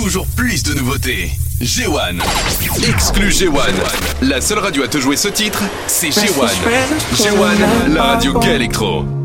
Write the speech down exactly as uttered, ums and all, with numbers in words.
toujours plus de nouveautés. G un. Exclu G un. La seule radio à te jouer ce titre, c'est G un. G un, la radio Gay Electro.